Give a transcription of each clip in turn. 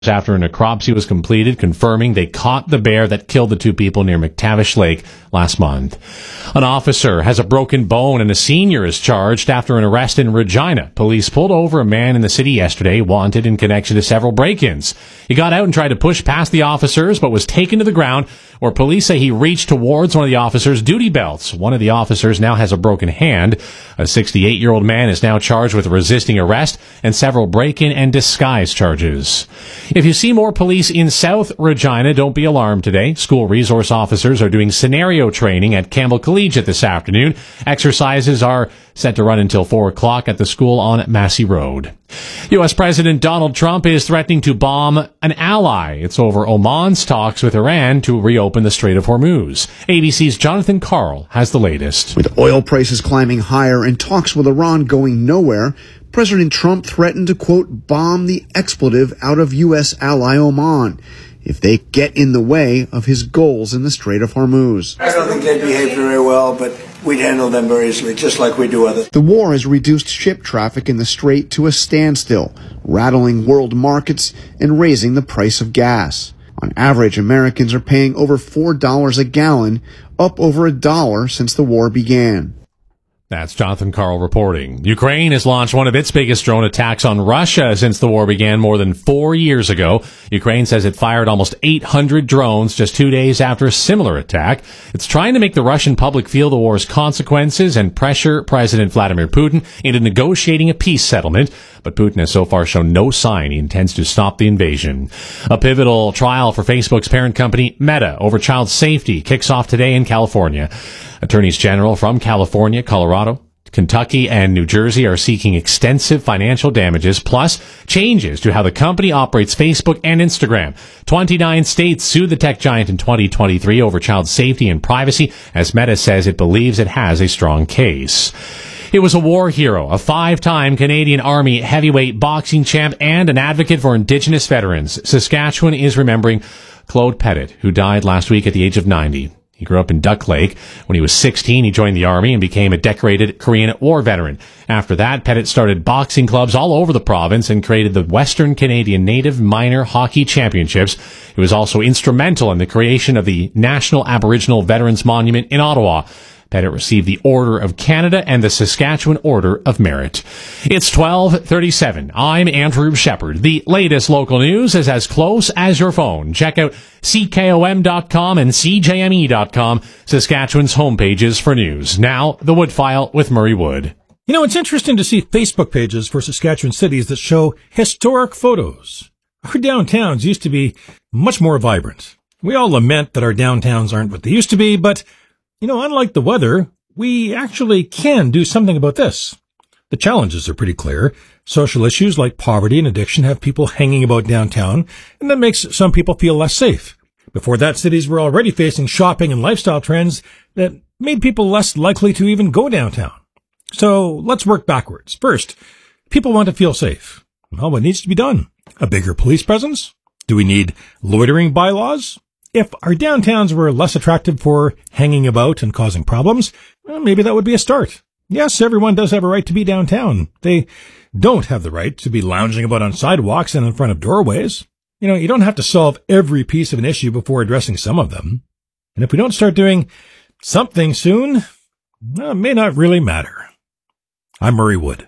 after a necropsy was completed, confirming they caught the bear that killed the two people near McTavish Lake last month. An officer has a broken bone and a senior is charged after an arrest in Regina. Police pulled over a man in the city yesterday, wanted in connection to several break-ins. He got out and tried to push past the officers, but was taken to the ground, where police say he reached towards one of the officers' duty belts. One of the officers now has a broken hand. A 68-year-old man is now charged with resisting arrest and several break-in and disguise charges. If you see more police in South Regina, don't be alarmed today. School resource officers are doing scenario training at Campbell Collegiate this afternoon. Exercises are set to run until 4 o'clock at the school on Massey Road. U.S. President Donald Trump is threatening to bomb an ally. It's over Oman's talks with Iran to reopen the Strait of Hormuz. ABC's Jonathan Karl has the latest. With oil prices climbing higher and talks with Iran going nowhere, President Trump threatened to, quote, bomb the expletive out of U.S. ally Oman if they get in the way of his goals in the Strait of Hormuz. I don't think they behave very well, but we'd handle them very easily, just like we do others. The war has reduced ship traffic in the Strait to a standstill, rattling world markets and raising the price of gas. On average, Americans are paying over $4 a gallon, up over $1 since the war began. That's Jonathan Karl reporting. Ukraine has launched one of its biggest drone attacks on Russia since the war began more than 4 years ago. Ukraine says it fired almost 800 drones just 2 days after a similar attack. It's trying to make the Russian public feel the war's consequences and pressure President Vladimir Putin into negotiating a peace settlement. But Putin has so far shown no sign he intends to stop the invasion. A pivotal trial for Facebook's parent company, Meta, over child safety kicks off today in California. Attorneys general from California, Colorado, Kentucky, and New Jersey are seeking extensive financial damages, plus changes to how the company operates Facebook and Instagram. 29 states sued the tech giant in 2023 over child safety and privacy, as Meta says it believes it has a strong case. It was a war hero, a 5-time Canadian Army heavyweight boxing champ, and an advocate for Indigenous veterans. Saskatchewan is remembering Claude Pettit, who died last week at the age of 90. He grew up in Duck Lake. When he was 16, he joined the Army and became a decorated Korean War veteran. After that, Pettit started boxing clubs all over the province and created the Western Canadian Native Minor Hockey Championships. He was also instrumental in the creation of the National Aboriginal Veterans Monument in Ottawa. Pettit received the Order of Canada and the Saskatchewan Order of Merit. It's 12:37. I'm Andrew Shepard. The latest local news is as close as your phone. Check out CKOM.com and CJME.com, Saskatchewan's homepages for news. Now, the Wood File with Murray Wood. You know, it's interesting to see Facebook pages for Saskatchewan cities that show historic photos. Our downtowns used to be much more vibrant. We all lament that our downtowns aren't what they used to be, but you know, unlike the weather, we actually can do something about this. The challenges are pretty clear. Social issues like poverty and addiction have people hanging about downtown, and that makes some people feel less safe. Before that, cities were already facing shopping and lifestyle trends that made people less likely to even go downtown. So let's work backwards. First, people want to feel safe. Well, what needs to be done? A bigger police presence? Do we need loitering bylaws? If our downtowns were less attractive for hanging about and causing problems, well, maybe that would be a start. Yes, everyone does have a right to be downtown. They don't have the right to be lounging about on sidewalks and in front of doorways. You know, you don't have to solve every piece of an issue before addressing some of them. And if we don't start doing something soon, well, it may not really matter. I'm Murray Wood.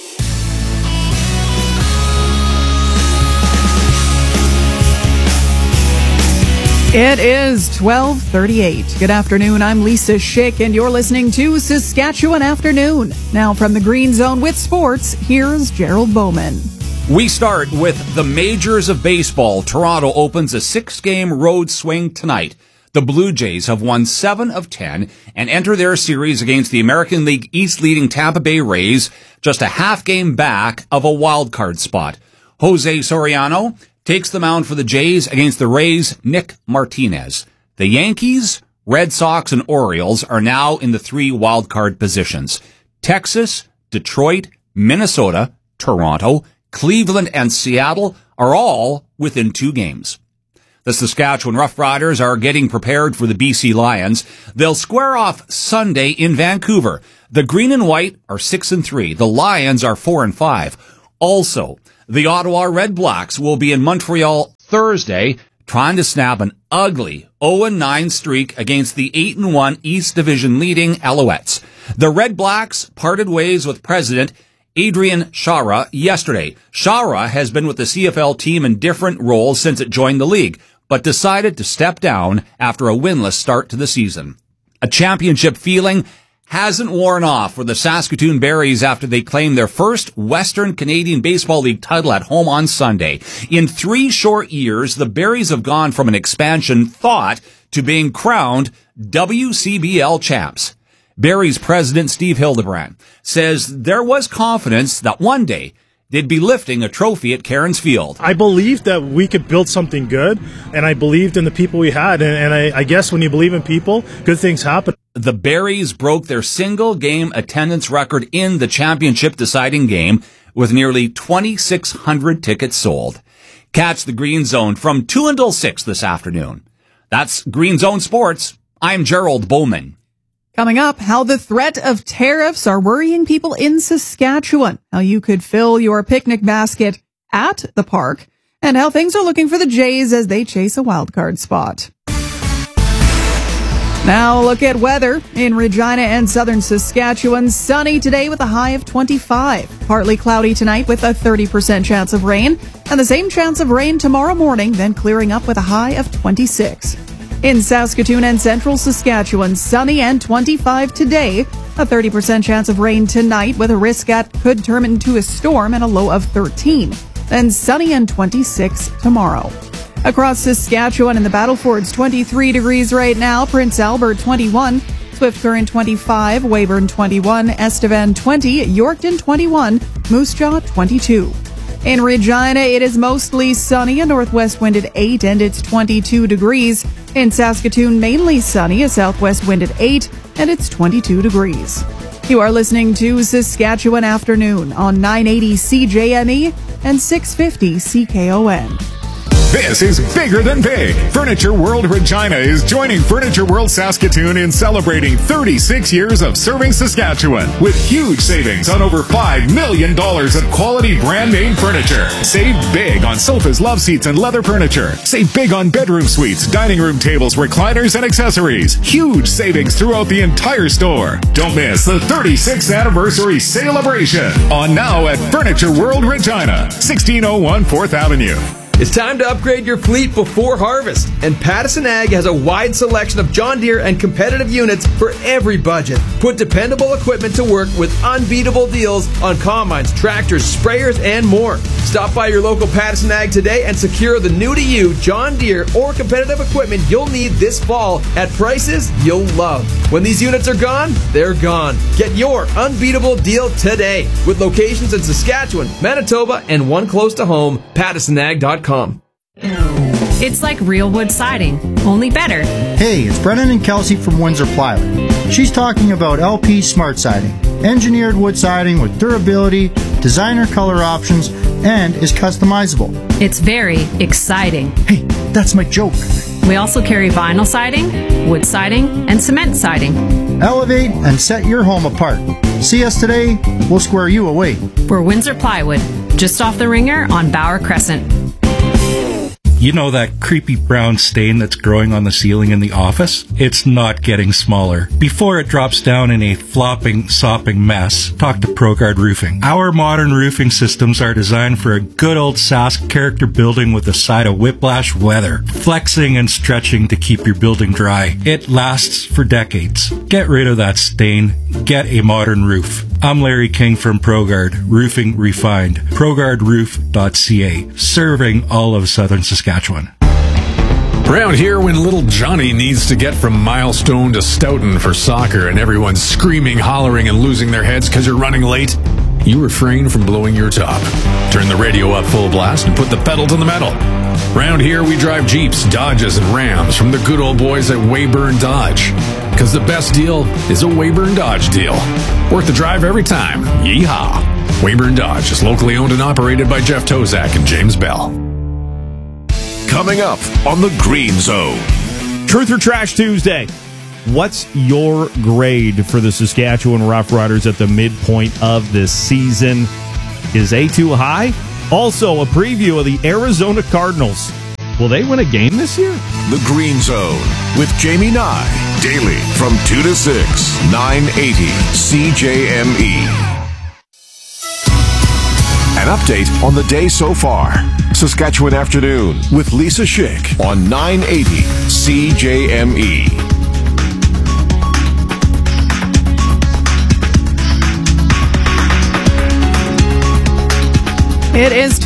It is 12:38. Good afternoon. I'm Lisa Schick, and you're listening to Saskatchewan Afternoon. Now from the Green Zone with sports, here's Gerald Bowman. We start with the majors of baseball. Toronto opens a 6-game road swing tonight. The Blue Jays have won 7 of 10 and enter their series against the American League East leading Tampa Bay Rays, just a half game back of a wild card spot. Jose Soriano takes the mound for the Jays against the Rays' Nick Martinez. The Yankees, Red Sox, and Orioles are now in the 3 wildcard positions. Texas, Detroit, Minnesota, Toronto, Cleveland, and Seattle are all within 2 games. The Saskatchewan Roughriders are getting prepared for the BC Lions. They'll square off Sunday in Vancouver. The Green and White are 6-3. The Lions are 4-5. Also, The Ottawa Red Blacks will be in Montreal Thursday, trying to snap an ugly 0-9 streak against the 8-1 East Division leading Alouettes. The Red Blacks parted ways with President Adrian Chara yesterday. Chara has been with the CFL team in different roles since it joined the league, but decided to step down after a winless start to the season. A championship feeling hasn't worn off for the Saskatoon Berries after they claimed their first Western Canadian Baseball League title at home on Sunday. In 3 short years, the Berries have gone from an expansion thought to being crowned WCBL champs. Berries president Steve Hildebrand says there was confidence that one day they'd be lifting a trophy at Cairns Field. I believed that we could build something good, and I believed in the people we had. And I guess when you believe in people, good things happen. The Berries broke their single-game attendance record in the championship deciding game with nearly 2,600 tickets sold. Catch the Green Zone from 2 until 6 this afternoon. That's Green Zone Sports. I'm Gerald Bowman. Coming up, how the threat of tariffs are worrying people in Saskatchewan, how you could fill your picnic basket at the park, and how things are looking for the Jays as they chase a wildcard spot. Now look at weather. In Regina and southern Saskatchewan, sunny today with a high of 25. Partly cloudy tonight with a 30% chance of rain, and the same chance of rain tomorrow morning, then clearing up with a high of 26. In Saskatoon and central Saskatchewan, sunny and 25 today. A 30% chance of rain tonight with a risk that could turn into a storm and a low of 13. Then sunny and 26 tomorrow. Across Saskatchewan and the Battlefords, 23 degrees right now. Prince Albert, 21. Swift Current, 25. Weyburn, 21. Estevan, 20. Yorkton, 21. Moose Jaw, 22. In Regina, it is mostly sunny, a northwest wind at 8, and it's 22 degrees. In Saskatoon, mainly sunny, a southwest wind at 8, and it's 22 degrees. You are listening to Saskatchewan Afternoon on 980 CJME and 650 CKON. This is bigger than big. Furniture World Regina is joining Furniture World Saskatoon in celebrating 36 years of serving Saskatchewan with huge savings on over $5 million of quality brand name furniture. Save big on sofas, love seats, and leather furniture. Save big on bedroom suites, dining room tables, recliners, and accessories. Huge savings throughout the entire store. Don't miss the 36th anniversary celebration on now at Furniture World Regina, 1601 4th Avenue. It's time to upgrade your fleet before harvest, and Pattison Ag has a wide selection of John Deere and competitive units for every budget. Put dependable equipment to work with unbeatable deals on combines, tractors, sprayers, and more. Stop by your local Pattison Ag today and secure the new-to-you John Deere or competitive equipment you'll need this fall at prices you'll love. When these units are gone, they're gone. Get your unbeatable deal today with locations in Saskatchewan, Manitoba, and one close to home, PattisonAg.com. It's like real wood siding, only better. Hey, it's Brennan and Kelsey from Windsor Plywood. She's talking about LP Smart Siding, engineered wood siding with durability, designer color options, and is customizable. It's very exciting. Hey, that's my joke. We also carry vinyl siding, wood siding, and cement siding. Elevate and set your home apart. See us today, we'll square you away. We're Windsor Plywood, just off the Ringer on Bauer Crescent. You know that creepy brown stain that's growing on the ceiling in the office? It's not getting smaller. Before it drops down in a flopping, sopping mess, talk to ProGuard Roofing. Our modern roofing systems are designed for a good old Sask character building with a side of whiplash weather, flexing and stretching to keep your building dry. It lasts for decades. Get rid of that stain. Get a modern roof. I'm Larry King from ProGuard Roofing Refined. ProGuardRoof.ca, serving all of southern Saskatchewan. Around here, when little Johnny needs to get from Milestone to Stoughton for soccer and everyone's screaming, hollering, and losing their heads because you're running late, you refrain from blowing your top. Turn the radio up full blast and put the pedal to the metal. Around here, we drive Jeeps, Dodges, and Rams from the good old boys at Weyburn Dodge. Because the best deal is a Weyburn Dodge deal. Worth the drive every time. Yeehaw! Weyburn Dodge is locally owned and operated by Jeff Tozak and James Bell. Coming up on the Green Zone. Truth or Trash Tuesday. What's your grade for the Saskatchewan Roughriders at the midpoint of this season? Is A too high? Also, a preview of the Arizona Cardinals. Will they win a game this year? The Green Zone with Jamie Nye. Daily from 2 to 6, 980 CJME. An update on the day so far. Saskatchewan Afternoon with Lisa Schick on 980 CJME. It is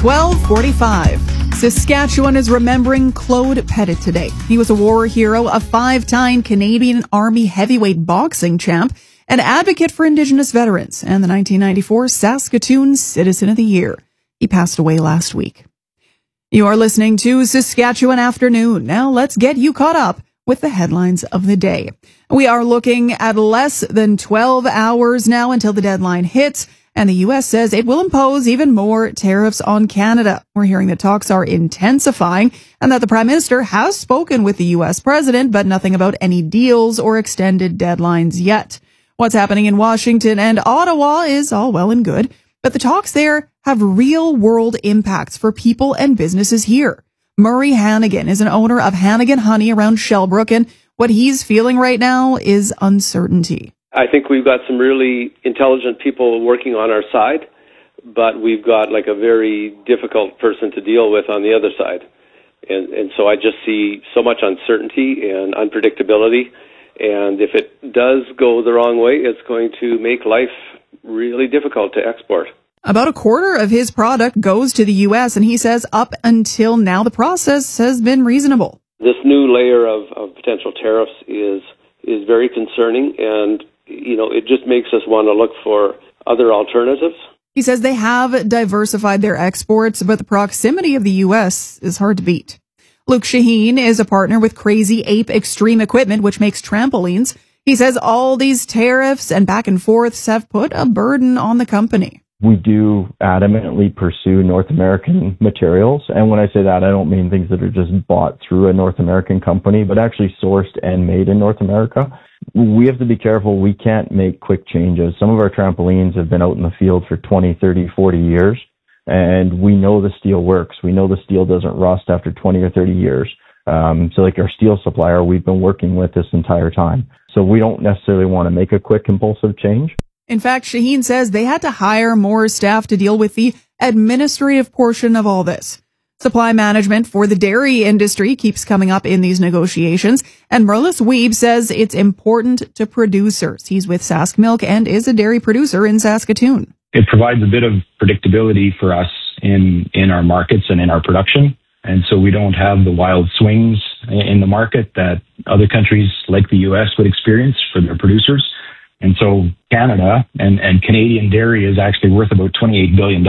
12:45. Saskatchewan is remembering Claude Pettit today. He was a war hero, a 5-time Canadian Army heavyweight boxing champ, an advocate for Indigenous veterans, and the 1994 Saskatoon Citizen of the Year. He passed away last week. You are listening to Saskatchewan Afternoon. Now let's get you caught up with the headlines of the day. We are looking at less than 12 hours now until the deadline hits, and the U.S. says it will impose even more tariffs on Canada. We're hearing that talks are intensifying and that the Prime Minister has spoken with the U.S. President, but nothing about any deals or extended deadlines yet. What's happening in Washington and Ottawa is all well and good, but the talks there have real-world impacts for people and businesses here. Murray Hannigan is an owner of Hannigan Honey around Shellbrook, and what he's feeling right now is uncertainty. I think we've got some really intelligent people working on our side, but we've got like a very difficult person to deal with on the other side. And so I just see so much uncertainty and unpredictability. And if it does go the wrong way, it's going to make life really difficult to export. About a quarter of his product goes to the U.S., and he says up until now the process has been reasonable. This new layer of potential tariffs is very concerning, and it just makes us want to look for other alternatives. He says they have diversified their exports, but the proximity of the U.S. is hard to beat. Luke Shaheen is a partner with Crazy Ape Extreme Equipment, which makes trampolines. He says all these tariffs and back and forths have put a burden on the company. We do adamantly pursue North American materials. And when I say that, I don't mean things that are just bought through a North American company, but actually sourced and made in North America. We have to be careful. We can't make quick changes. Some of our trampolines have been out in the field for 20, 30, 40 years, and we know the steel works. We know the steel doesn't rust after 20 or 30 years. So like our steel supplier, we've been working with this entire time. So we don't necessarily want to make a quick impulsive change. In fact, Shaheen says they had to hire more staff to deal with the administrative portion of all this. Supply management for the dairy industry keeps coming up in these negotiations, and Merlis Wiebe says it's important to producers. He's with Sask Milk and is a dairy producer in Saskatoon. It provides a bit of predictability for us in our markets and in our production, and so we don't have the wild swings in the market that other countries like the U.S. would experience for their producers. And so Canada and Canadian dairy is actually worth about $28 billion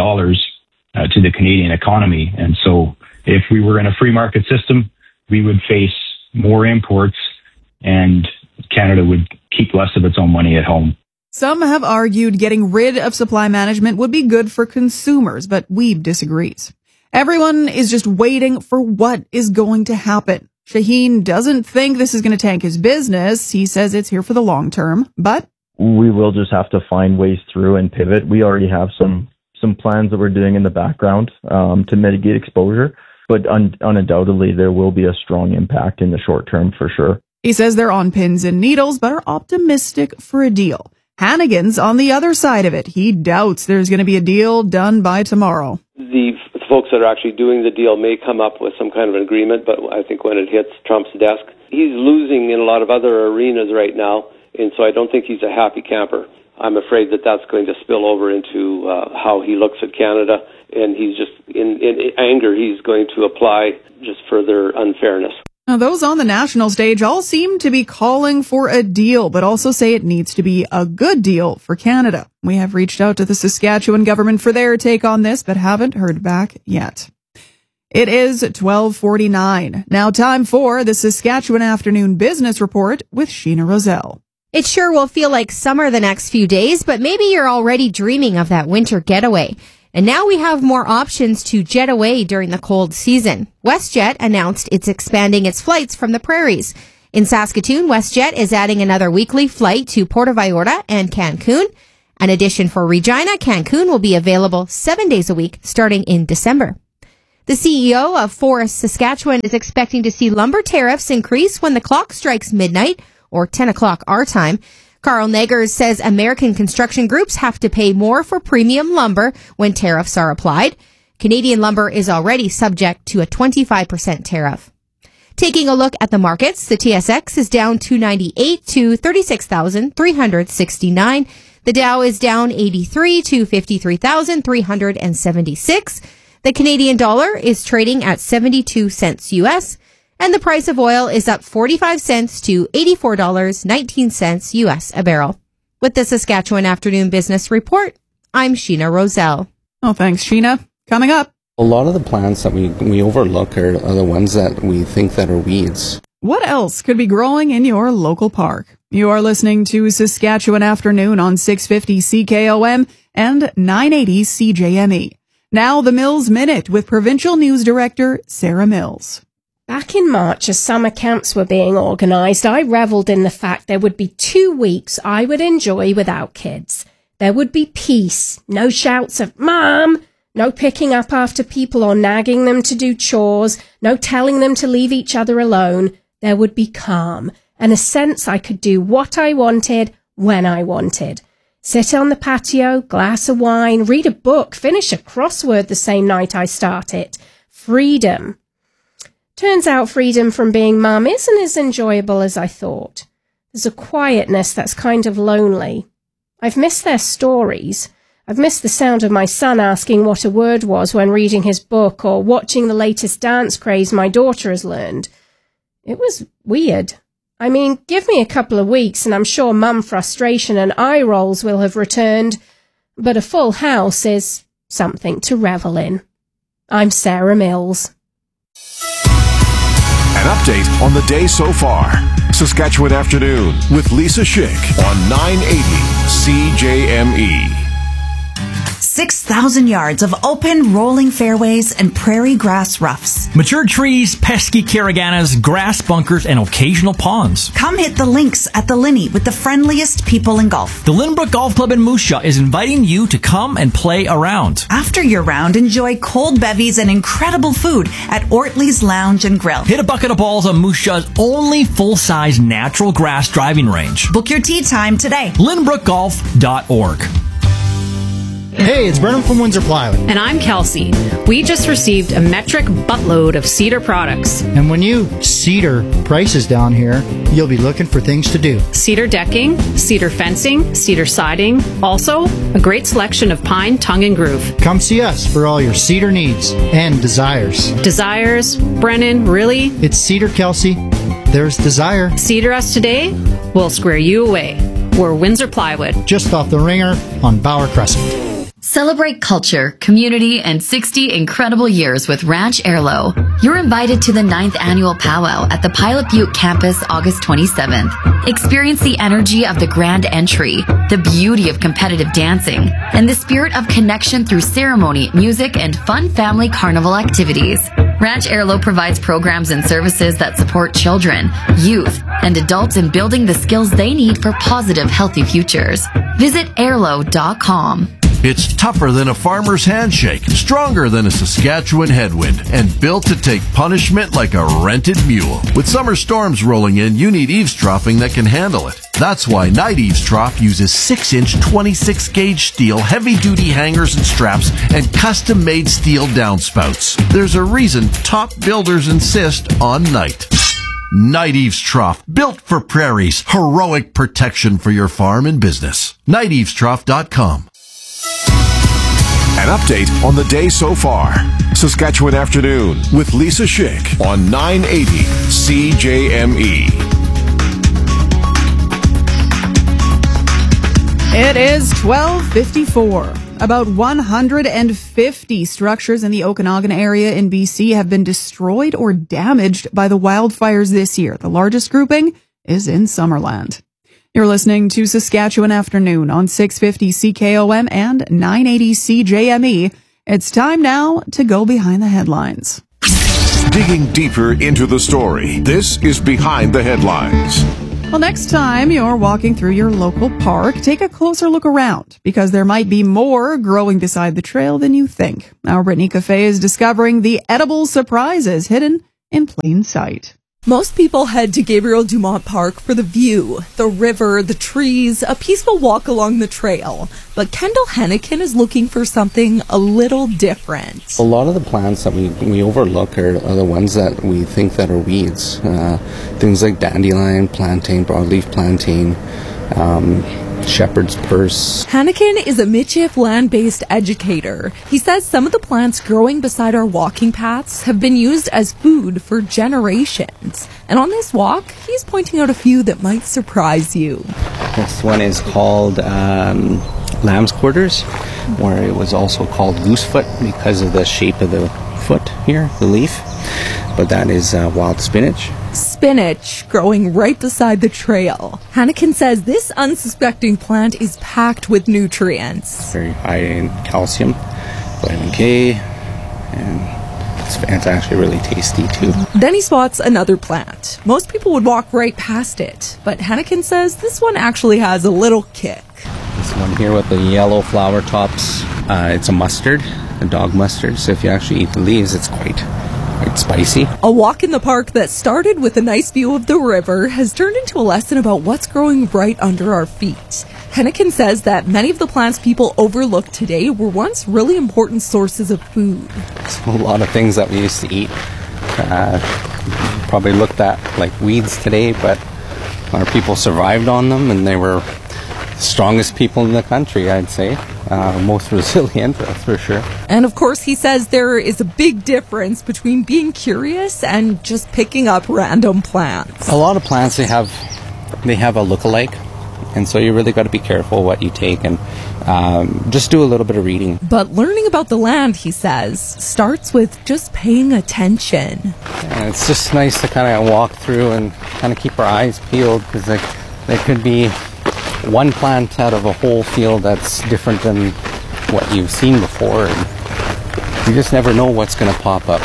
to the Canadian economy. And so if we were in a free market system, we would face more imports and Canada would keep less of its own money at home. Some have argued getting rid of supply management would be good for consumers, but Wiebe disagrees. Everyone is just waiting for what is going to happen. Shaheen doesn't think this is going to tank his business. He says it's here for the long term, but we will just have to find ways through and pivot. We already have some plans that we're doing in the background to mitigate exposure, but undoubtedly there will be a strong impact in the short term for sure. He says they're on pins and needles, but are optimistic for a deal. Hannigan's on the other side of it. He doubts there's going to be a deal done by tomorrow. The folks that are actually doing the deal may come up with some kind of an agreement, but I think when it hits Trump's desk, he's losing in a lot of other arenas right now. And so I don't think he's a happy camper. I'm afraid that that's going to spill over into how he looks at Canada. And he's just, in anger, he's going to apply just further unfairness. Now, those on the national stage all seem to be calling for a deal, but also say it needs to be a good deal for Canada. We have reached out to the Saskatchewan government for their take on this, but haven't heard back yet. It is 12:49. Now time for the Saskatchewan Afternoon Business Report with Sheena Roselle. It sure will feel like summer the next few days, but maybe you're already dreaming of that winter getaway. And now we have more options to jet away during the cold season. WestJet announced it's expanding its flights from the prairies. In Saskatoon, WestJet is adding another weekly flight to Puerto Vallarta and Cancun. An addition for Regina, Cancun will be available 7 days a week starting in December. The CEO of Forest Saskatchewan is expecting to see lumber tariffs increase when the clock strikes midnight or 10 o'clock our time. Carl Negers says American construction groups have to pay more for premium lumber when tariffs are applied. Canadian lumber is already subject to a 25% tariff. Taking a look at the markets, the TSX is down 298 to 36,369. The Dow is down 83 to 53,376. The Canadian dollar is trading at 72 cents US, and the price of oil is up 45 cents to $84.19 US a barrel. With the Saskatchewan Afternoon Business Report, I'm Sheena Roselle. Oh, thanks, Sheena. Coming up. A lot of the plants that we overlook are the ones that we think that are weeds. What else could be growing in your local park? You are listening to Saskatchewan Afternoon on 650 CKOM and 980 CJME. Now the Mills Minute with Provincial News Director Sarah Mills. Back in March, as summer camps were being organised, I revelled in the fact there would be 2 weeks I would enjoy without kids. There would be peace, no shouts of "Mom!" No picking up after people or nagging them to do chores, no telling them to leave each other alone. There would be calm and a sense I could do what I wanted when I wanted. Sit on the patio, glass of wine, read a book, finish a crossword the same night I start it. Freedom. Turns out freedom from being mum isn't as enjoyable as I thought. There's a quietness that's kind of lonely. I've missed their stories. I've missed the sound of my son asking what a word was when reading his book or watching the latest dance craze my daughter has learned. It was weird. I mean, give me a couple of weeks and I'm sure mum frustration and eye rolls will have returned, but a full house is something to revel in. I'm Sarah Mills. An update on the day so far. Saskatchewan Afternoon with Lisa Schick on 980 CJME. 6,000 yards of open, rolling fairways and prairie grass roughs. Mature trees, pesky caraganas, grass bunkers, and occasional ponds. Come hit the links at the Linney with the friendliest people in golf. The Lynbrook Golf Club in Moose Jaw is inviting you to come and play around. After your round, enjoy cold bevies and incredible food at Ortley's Lounge and Grill. Hit a bucket of balls on Moose Jaw's only full-size natural grass driving range. Book your tee time today. LynbrookGolf.org. Hey, it's Brennan from Windsor Plywood. And I'm Kelsey. We just received a metric buttload of Cedar products. And when you Cedar prices down here, you'll be looking for things to do. Cedar decking, cedar fencing, cedar siding. Also, a great selection of pine, tongue, and groove. Come see us for all your cedar needs and desires. Desires? Brennan, really? It's Cedar, Kelsey. There's desire. Cedar us today, we'll square you away. We're Windsor Plywood. Just off the Ringer on Bauer Crescent. Celebrate culture, community, and 60 incredible years with Ranch Airlo. You're invited to the 9th annual powwow at the Pilot Butte campus August 27th. Experience the energy of the grand entry, the beauty of competitive dancing, and the spirit of connection through ceremony, music, and fun family carnival activities. Ranch Airlo provides programs and services that support children, youth, and adults in building the skills they need for positive, healthy futures. Visit airlo.com. It's tougher than a farmer's handshake, stronger than a Saskatchewan headwind, and built to take punishment like a rented mule. With summer storms rolling in, you need eavesdropping that can handle it. That's why Night Eavesdrop uses 6-inch 26-gauge steel, heavy-duty hangers and straps, and custom-made steel downspouts. There's a reason top builders insist on Night. Night Eavesdrop, built for prairies, heroic protection for your farm and business. NightEavesdrop.com. An update on the day so far. Saskatchewan Afternoon with Lisa Schick on 980 CJME. It is 12:54. About 150 structures in the Okanagan area in BC have been destroyed or damaged by the wildfires this year. The largest grouping is in Summerland. You're listening to Saskatchewan Afternoon on 650 CKOM and 980 CJME. It's time now to go behind the headlines. Digging deeper into the story, this is Behind the Headlines. Well, next time you're walking through your local park, take a closer look around because there might be more growing beside the trail than you think. Our Brittany Cafe is discovering the edible surprises hidden in plain sight. Most people head to Gabriel Dumont Park for the view, the river, the trees, a peaceful walk along the trail. But Kendall Hennikin is looking for something a little different. A lot of the plants that we overlook are the ones that we think that are weeds. Things like dandelion, plantain, broadleaf plantain, shepherd's purse. Hennikin is a Michif land-based educator. He says some of the plants growing beside our walking paths have been used as food for generations. And on this walk, he's pointing out a few that might surprise you. This one is called lamb's quarters, or it was also called goosefoot because of the shape of the foot here, the leaf. But that is wild spinach. Spinach growing right beside the trail. Hennikin says this unsuspecting plant is packed with nutrients. Very high in calcium, vitamin K, and it's actually really tasty too. Then he spots another plant. Most people would walk right past it, but Hennikin says this one actually has a little kick. This one here with the yellow flower tops, it's a mustard, a dog mustard, so if you actually eat the leaves, it's quite spicy. A walk in the park that started with a nice view of the river has turned into a lesson about what's growing right under our feet. Hennikin says that many of the plants people overlook today were once really important sources of food. So a lot of things that we used to eat probably looked at like weeds today, but our people survived on them, and they were the strongest people in the country, I'd say. Most resilient, that's for sure. And of course, he says there is a big difference between being curious and just picking up random plants. A lot of plants, they have a look-alike, and so you really got to be careful what you take and just do a little bit of reading. But learning about the land, he says, starts with just paying attention. And it's just nice to kind of walk through and kind of keep our eyes peeled, because there could be one plant out of a whole field that's different than what you've seen before, and you just never know what's going to pop up.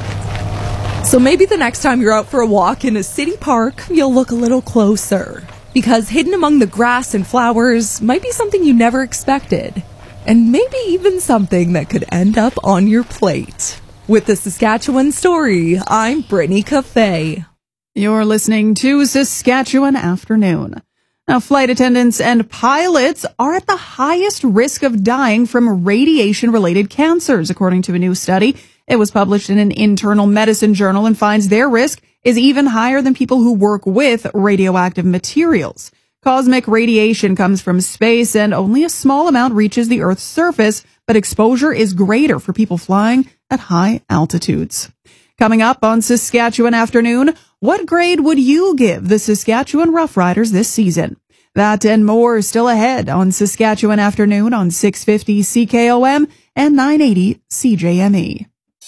So maybe the next time you're out for a walk in a city park, you'll look a little closer, because hidden among the grass and flowers might be something you never expected, and maybe even something that could end up on your plate. With the Saskatchewan Story, I'm Brittany Cafe. You're listening to Saskatchewan Afternoon. Now, flight attendants and pilots are at the highest risk of dying from radiation-related cancers, according to a new study. It was published in an internal medicine journal and finds their risk is even higher than people who work with radioactive materials. Cosmic radiation comes from space, and only a small amount reaches the Earth's surface, but exposure is greater for people flying at high altitudes. Coming up on Saskatchewan Afternoon, what grade would you give the Saskatchewan Roughriders this season? That and more is still ahead on Saskatchewan Afternoon on 650 CKOM and 980 CJME.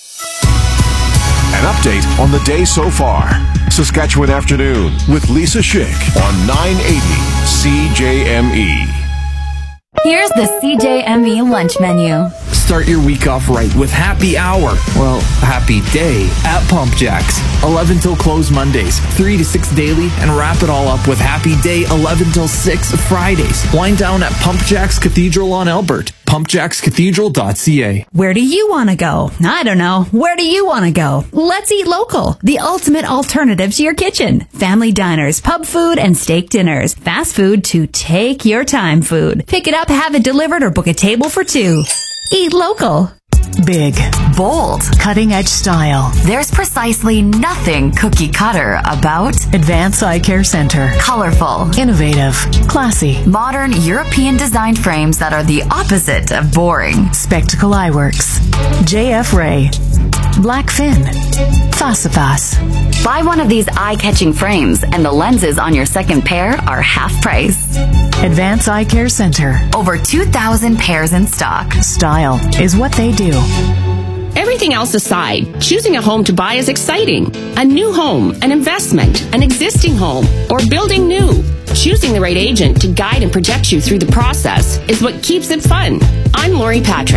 An update on the day so far. Saskatchewan Afternoon with Lisa Schick on 980 CJME. Here's the CJME lunch menu. Start your week off right with Happy Hour. Well, Happy Day at Pump Jacks. 11 till close Mondays, 3 to 6 daily, and wrap it all up with Happy Day 11 till 6 Fridays. Wind down at Pump Jacks Cathedral on Albert. pumpjackscathedral.ca. Where do you want to go? I don't know. Where do you want to go? Let's eat local. The ultimate alternative to your kitchen. Family diners, pub food, and steak dinners. Fast food to take your time food. Pick it up, have it delivered, or book a table for two. Eat local. Big, bold, cutting-edge style. There's precisely nothing cookie-cutter about Advanced Eye Care Center. Colorful, innovative, classy, modern European-designed frames that are the opposite of boring. Spectacle Eyeworks, JF Ray, Blackfin, Fosifas. Buy one of these eye-catching frames, and the lenses on your second pair are half price. Advanced Eye Care Center. Over 2,000 pairs in stock. Style is what they do. Everything else aside, choosing a home to buy is exciting. A new home, an investment, an existing home, or building new. Choosing the right agent to guide and protect you through the process is what keeps it fun. I'm Lori Patrick.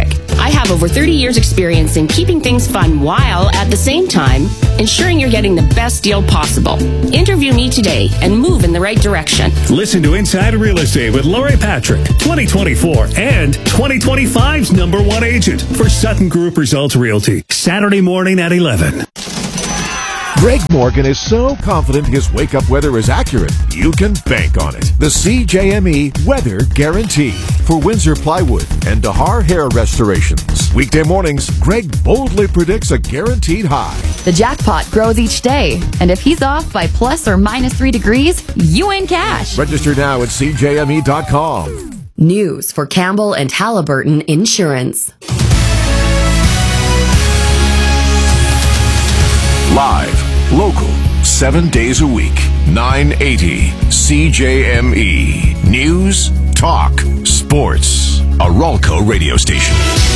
I have over 30 years experience in keeping things fun while at the same time ensuring you're getting the best deal possible. Interview me today and move in the right direction. Listen to Inside Real Estate with Lori Patrick, 2024 and 2025's #1 agent for Sutton Group Results Realty. Saturday morning at 11. Greg Morgan is so confident his wake-up weather is accurate, you can bank on it. The CJME Weather Guarantee for Windsor Plywood and Dahar Hair Restorations. Weekday mornings, Greg boldly predicts a guaranteed high. The jackpot grows each day, and if he's off by plus or minus 3 degrees, you win cash. Register now at CJME.com. News for Campbell and Halliburton Insurance. Live, local, 7 days a week. 980 CJME. News, talk, sports. A Ralco radio station.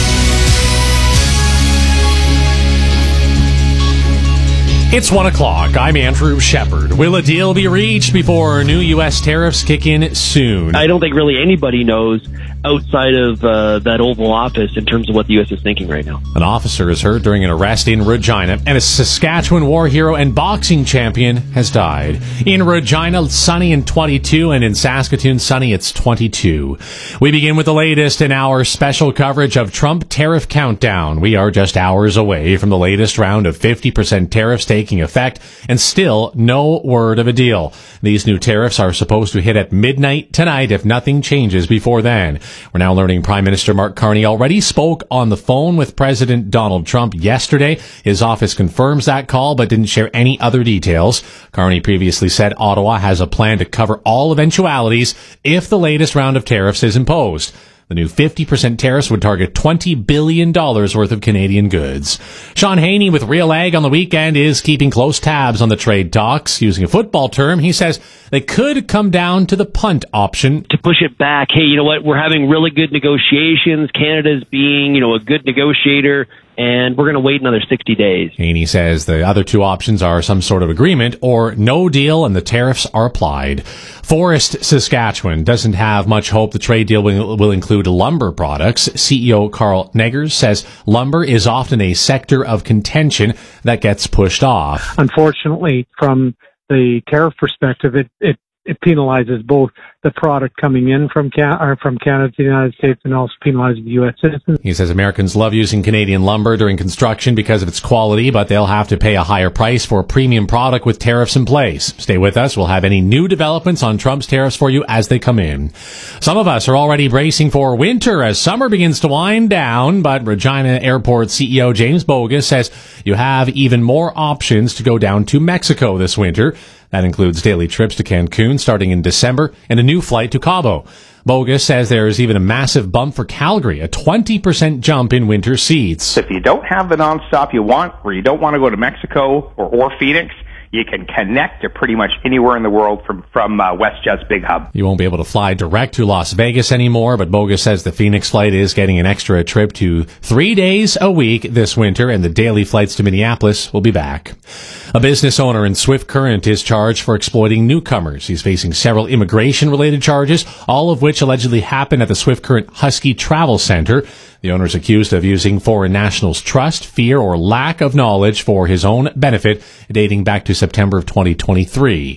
It's 1 o'clock. I'm Andrew Shepard. Will a deal be reached before new U.S. tariffs kick in soon? I don't think really anybody knows outside of that Oval Office in terms of what the U.S. is thinking right now. An officer is hurt during an arrest in Regina, and a Saskatchewan war hero and boxing champion has died. In Regina, sunny and 22, and in Saskatoon, sunny, it's 22. We begin with the latest in our special coverage of Trump tariff countdown. We are just hours away from the latest round of 50% tariffs taking effect, and still no word of a deal. These new tariffs are supposed to hit at midnight tonight if nothing changes before then. We're now learning Prime Minister Mark Carney already spoke on the phone with President Donald Trump yesterday. His office confirms that call but didn't share any other details. Carney previously said Ottawa has a plan to cover all eventualities if the latest round of tariffs is imposed. The new 50% tariffs would target $20 billion worth of Canadian goods. Sean Haney with Real Ag on the weekend is keeping close tabs on the trade talks. Using a football term, he says they could come down to the punt option. To push it back, hey, you know what, we're having really good negotiations. Canada's being, a good negotiator, and we're going to wait another 60 days. Haney says the other two options are some sort of agreement or no deal and the tariffs are applied. Forest, Saskatchewan doesn't have much hope the trade deal will include lumber products. CEO Carl Neggers says lumber is often a sector of contention that gets pushed off. Unfortunately, from the tariff perspective, it penalizes both the product coming in from Canada to the United States and also penalizes the U.S. citizens. He says Americans love using Canadian lumber during construction because of its quality, but they'll have to pay a higher price for a premium product with tariffs in place. Stay with us. We'll have any new developments on Trump's tariffs for you as they come in. Some of us are already bracing for winter as summer begins to wind down, but Regina Airport CEO James Bogus says you have even more options to go down to Mexico this winter. That includes daily trips to Cancun starting in December and a new flight to Cabo. Bogus says there is even a massive bump for Calgary, a 20% jump in winter seats. If you don't have the nonstop you want, or you don't want to go to Mexico or Phoenix, you can connect to pretty much anywhere in the world from WestJet's big hub. You won't be able to fly direct to Las Vegas anymore, but Bogus says the Phoenix flight is getting an extra trip to 3 days a week this winter, and the daily flights to Minneapolis will be back. A business owner in Swift Current is charged for exploiting newcomers. He's facing several immigration-related charges, all of which allegedly happened at the Swift Current Husky Travel Center. The owner is accused of using foreign nationals' trust, fear, or lack of knowledge for his own benefit, dating back to September of 2023.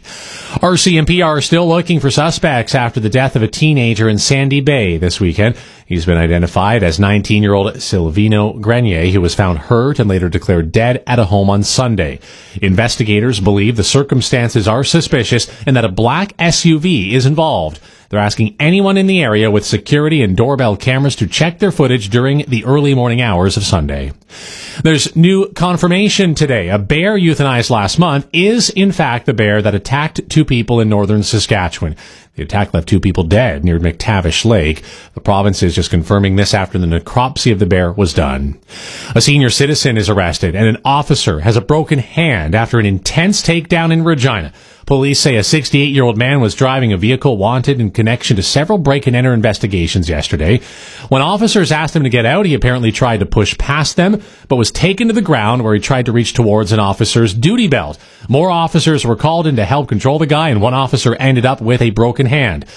RCMP are still looking for suspects after the death of a teenager in Sandy Bay this weekend. He's been identified as 19-year-old Silvino Grenier, who was found hurt and later declared dead at a home on Sunday. Investigators believe the circumstances are suspicious and that a black SUV is involved. They're asking anyone in the area with security and doorbell cameras to check their footage during the early morning hours of Sunday. There's new confirmation today. A bear euthanized last month is, in fact, the bear that attacked 2 people in northern Saskatchewan. The attack left 2 people dead near McTavish Lake. The province is just confirming this after the necropsy of the bear was done. A senior citizen is arrested, and an officer has a broken hand after an intense takedown in Regina. Police say a 68-year-old man was driving a vehicle wanted in connection to several break-and-enter investigations yesterday. When officers asked him to get out, he apparently tried to push past them, but was taken to the ground where he tried to reach towards an officer's duty belt. More officers were called in to help control the guy, and one officer ended up with a broken hand.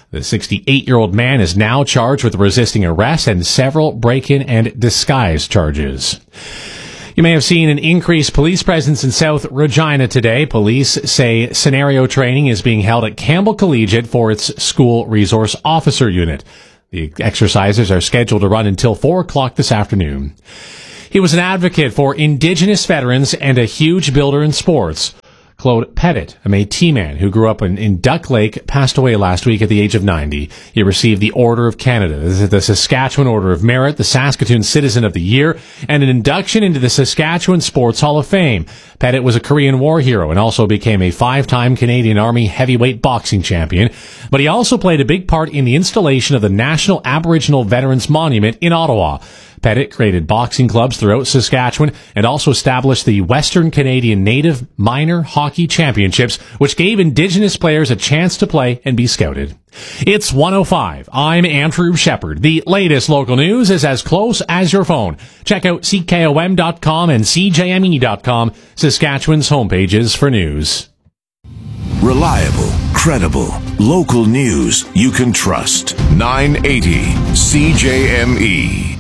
The 68-year-old man is now charged with resisting arrest and several break-in and disguise charges. You may have seen an increased police presence in South Regina today. Police say scenario training is being held at Campbell Collegiate for its school resource officer unit. The exercises are scheduled to run until 4 o'clock this afternoon. He was an advocate for Indigenous veterans and a huge builder in sports. Claude Pettit, a Métis man who grew up in Duck Lake, passed away last week at the age of 90. He received the Order of Canada, the Saskatchewan Order of Merit, the Saskatoon Citizen of the Year, and an induction into the Saskatchewan Sports Hall of Fame. Pettit was a Korean War hero and also became a 5-time Canadian Army heavyweight boxing champion. But he also played a big part in the installation of the National Aboriginal Veterans Monument in Ottawa. Pettit created boxing clubs throughout Saskatchewan and also established the Western Canadian Native Minor Hockey Championships, which gave Indigenous players a chance to play and be scouted. It's 1:05. I'm Andrew Shepard. The latest local news is as close as your phone. Check out CKOM.com and CJME.com, Saskatchewan's homepages for news. Reliable, credible, local news you can trust. 980 CJME.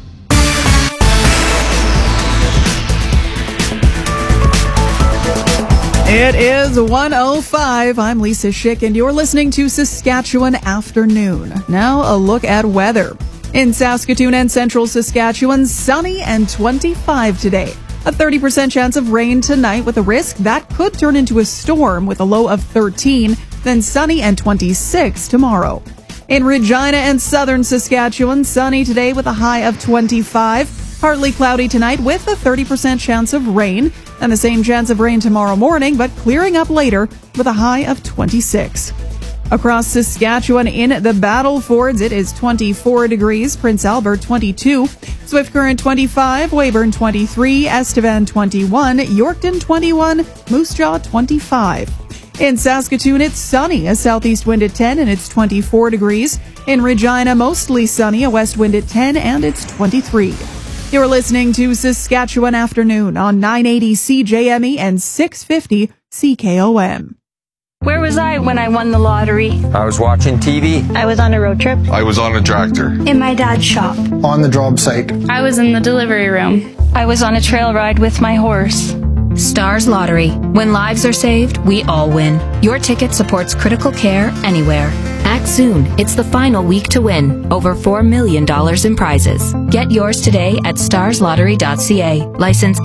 It is 1:05. I'm Lisa Schick, and you're listening to Saskatchewan Afternoon. Now, a look at weather. In Saskatoon and central Saskatchewan, sunny and 25 today. A 30% chance of rain tonight with a risk that could turn into a storm with a low of 13, then sunny and 26 tomorrow. In Regina and southern Saskatchewan, sunny today with a high of 25. Partly cloudy tonight with a 30% chance of rain, and the same chance of rain tomorrow morning, but clearing up later with a high of 26. Across Saskatchewan in the Battlefords, it is 24 degrees, Prince Albert 22, Swift Current 25, Weyburn 23, Estevan 21, Yorkton 21, Moose Jaw 25. In Saskatoon, it's sunny, a southeast wind at 10, and it's 24 degrees. In Regina, mostly sunny, a west wind at 10, and it's 23. You're listening to Saskatchewan Afternoon on 980 CJME and 650 CKOM. Where was I when I won the lottery? I was watching TV. I was on a road trip. I was on a tractor. In my dad's shop. On the job site. I was in the delivery room. I was on a trail ride with my horse. Stars Lottery. When lives are saved, we all win. Your ticket supports critical care anywhere. Act soon. It's the final week to win. Over $4 million in prizes. Get yours today at starslottery.ca. License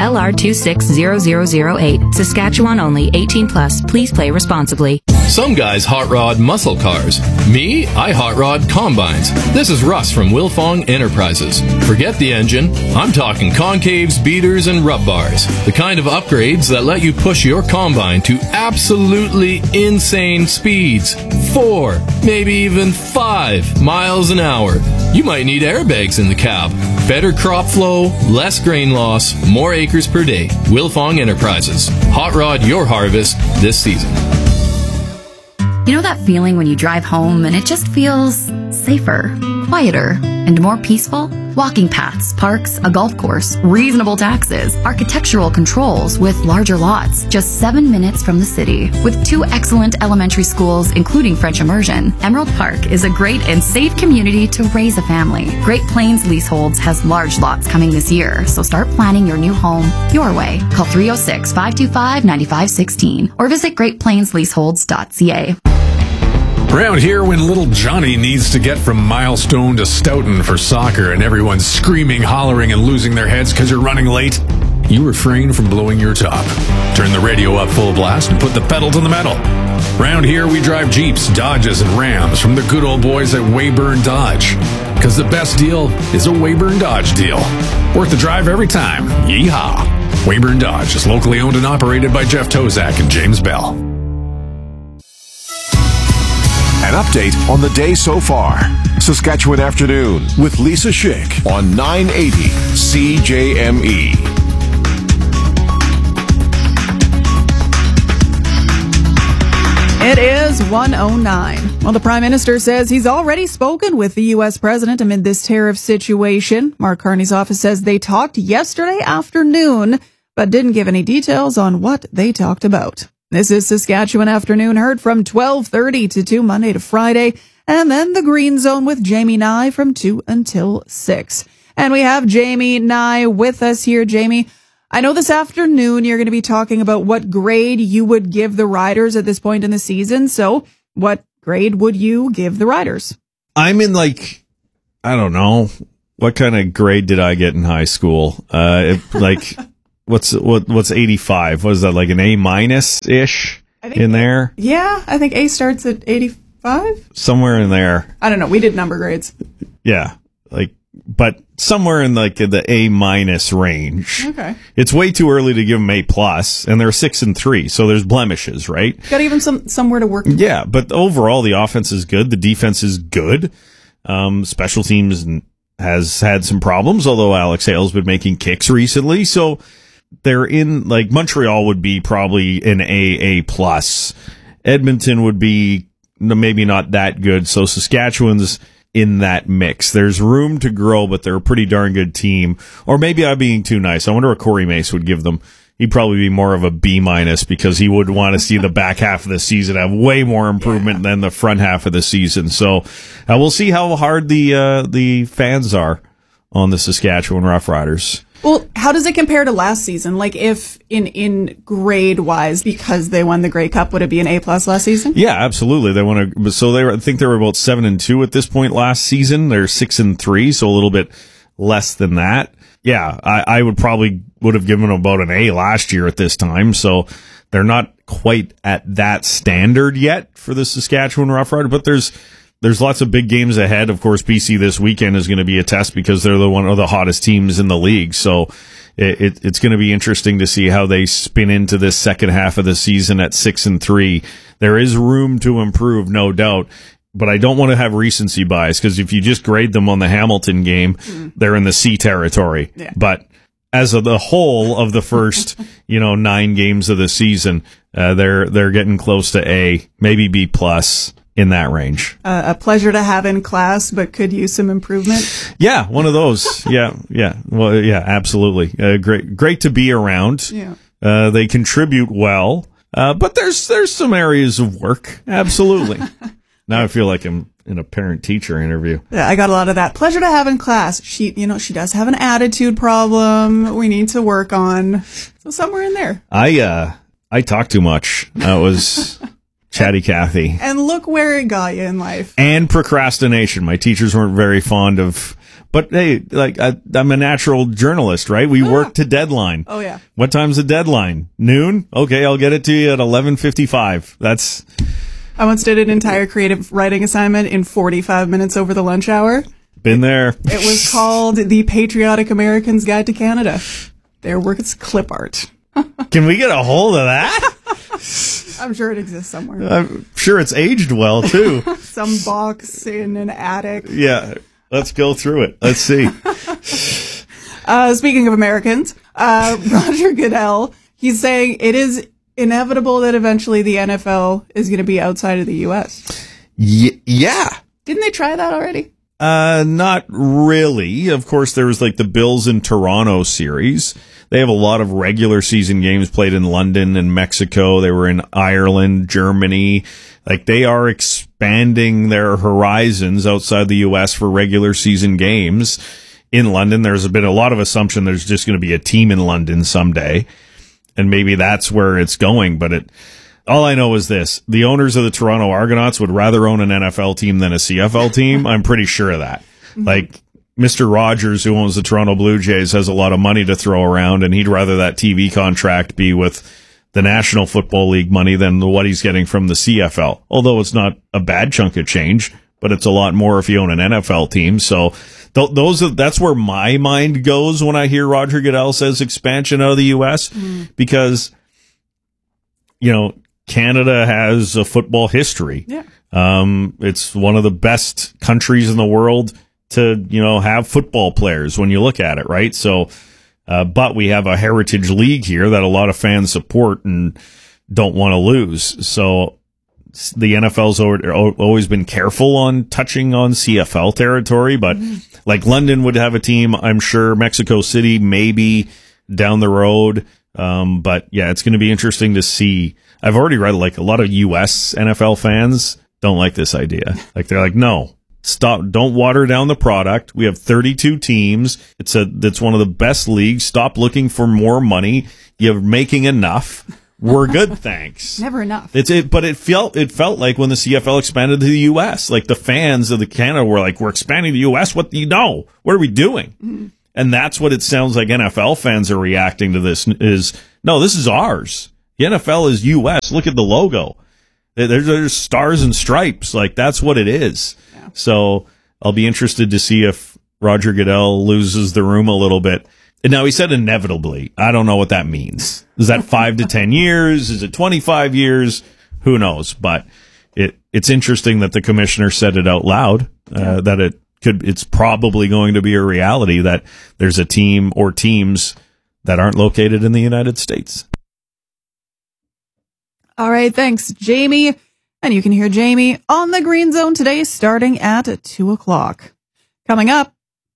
LR260008. Saskatchewan only. 18 plus. Please play responsibly. Some guys hot rod muscle cars. Me, I hot rod combines. This is Russ from Wilfong Enterprises. Forget the engine. I'm talking concaves, beaters, and rub bars. The kind of upgrades that let you push your combine to absolutely insane speeds. 4, maybe even 5 miles an hour. You might need airbags in the cab. Better crop flow, less grain loss, more acres per day. Wilfong Enterprises. Hot rod your harvest this season. You know that feeling when you drive home and it just feels safer, quieter, and more peaceful? Walking paths, parks, a golf course, reasonable taxes, architectural controls with larger lots, just 7 minutes from the city. With 2 excellent elementary schools, including French immersion, Emerald Park is a great and safe community to raise a family. Great Plains Leaseholds has large lots coming this year, so start planning your new home your way. Call 306-525-9516 or visit greatplainsleaseholds.ca. Around here, when little Johnny needs to get from Milestone to Stoughton for soccer and everyone's screaming, hollering, and losing their heads because you're running late, you refrain from blowing your top. Turn the radio up full blast and put the pedal to the metal. Around here, we drive Jeeps, Dodges, and Rams from the good old boys at Weyburn Dodge. Because the best deal is a Weyburn Dodge deal. Worth the drive every time. Yeehaw! Weyburn Dodge is locally owned and operated by Jeff Tozak and James Bell. An update on the day so far. Saskatchewan Afternoon with Lisa Schick on 980 CJME. It is 1:09. Well, the Prime Minister says he's already spoken with the U.S. President amid this tariff situation. Mark Carney's office says they talked yesterday afternoon, but didn't give any details on what they talked about. This is Saskatchewan Afternoon, heard from 12:30 to 2 Monday to Friday And then the Green Zone with Jamie Nye from 2 until 6. And we have Jamie Nye with us here. Jamie, I know this afternoon you're going to be talking about what grade you would give the Riders at this point in the season. So what grade would you give the Riders? I'm in I don't know. What kind of grade did I get in high school? What's 85? What is that, like an A-ish in there? Yeah, I think A starts at 85. Somewhere in there. I don't know. We did number grades. Yeah. But somewhere in the A- range. Okay. It's way too early to give them A+, and they're 6-3, so there's blemishes, right? Got to give them somewhere to work. Yeah, but overall the offense is good. The defense is good. Special teams has had some problems, although Alex Hale's been making kicks recently. So they're in, Montreal would be probably an A+. Edmonton would be maybe not that good. So Saskatchewan's in that mix. There's room to grow, but they're a pretty darn good team. Or maybe I'm being too nice. I wonder what Corey Mace would give them. He'd probably be more of a B- because he would want to see the back half of the season have way more improvement than the front half of the season. So we'll see how hard the fans are on the Saskatchewan Roughriders. Well, how does it compare to last season? If in grade wise, because they won the Grey Cup, would it be an A+ last season? Yeah, absolutely. They want to. So I think they were about 7-2 at this point last season. They're 6-3, so a little bit less than that. Yeah, I would have given them about an A last year at this time. So they're not quite at that standard yet for the Saskatchewan Roughriders, but there's lots of big games ahead. Of course, BC this weekend is going to be a test because they're one of the hottest teams in the league. So it's going to be interesting to see how they spin into this second half of the season at 6-3. There is room to improve, no doubt. But I don't want to have recency bias, because if you just grade them on the Hamilton game, they're in the C territory. Yeah. But as of the whole of the first, 9 games of the season, they're getting close to A, maybe B+. In that range. A pleasure to have in class, but could use some improvement. Yeah, one of those. Yeah. Well, yeah, absolutely. Great to be around. Yeah. They contribute well, but there's some areas of work. Absolutely. Now I feel like I'm in a parent-teacher interview. Yeah, I got a lot of that. Pleasure to have in class. She does have an attitude problem we need to work on. So somewhere in there. I talk too much. That was Chatty Cathy. And look where it got you in life. And procrastination. My teachers weren't very fond of, but hey, I'm a natural journalist, right? We work to deadline. Oh yeah. What time's the deadline? Noon? Okay, I'll get it to you at 11:55. I once did an entire creative writing assignment in 45 minutes over the lunch hour. Been there. It was called The Patriotic American's Guide to Canada. Their work is clip art. Can we get a hold of that? I'm sure it exists somewhere. I'm sure it's aged well, too. Some box in an attic. Yeah, let's go through it. Let's see. Speaking of Americans, Roger Goodell, he's saying it is inevitable that eventually the NFL is going to be outside of the U.S. Yeah. Didn't they try that already? Not really. Of course, there was the Bills in Toronto series. They have a lot of regular season games played in London and Mexico. They were in Ireland, Germany. They are expanding their horizons outside the U.S. for regular season games. In London, there's been a lot of assumption there's just going to be a team in London someday. And maybe that's where it's going. But all I know is this. The owners of the Toronto Argonauts would rather own an NFL team than a CFL team. I'm pretty sure of that. Mr. Rogers, who owns the Toronto Blue Jays, has a lot of money to throw around, and he'd rather that TV contract be with the National Football League money than what he's getting from the CFL. Although it's not a bad chunk of change, but it's a lot more if you own an NFL team. So that's where my mind goes when I hear Roger Goodell says expansion out of the U.S. Because, Canada has a football history. Yeah. It's one of the best countries in the world to, have football players when you look at it, right? So, but we have a heritage league here that a lot of fans support and don't want to lose. So the NFL's always been careful on touching on CFL territory, but London would have a team, I'm sure. Mexico City, maybe down the road. But yeah, it's going to be interesting to see. I've already read a lot of U.S. NFL fans don't like this idea. Like, they're like, no, stop, don't water down the product. We have 32 teams. It's one of the best leagues. Stop looking for more money. You're making enough. We're good, thanks. Never enough. But it felt like when the CFL expanded to the U.S., like the fans of the Canada were like, we're expanding to the U.S. What do you know? What are we doing? Mm-hmm. And that's what it sounds like NFL fans are reacting to this is, no, this is ours. The NFL is U.S. Look at the logo. There's stars and stripes. Like, that's what it is. Yeah. So I'll be interested to see if Roger Goodell loses the room a little bit. And now, he said inevitably. I don't know what that means. Is that 5 to 10 years? Is it 25 years? Who knows? But it's interesting that the commissioner said it out loud, that it's probably going to be a reality that there's a team or teams that aren't located in the United States. All right, thanks, Jamie. And you can hear Jamie on the Green Zone today starting at 2:00. Coming up.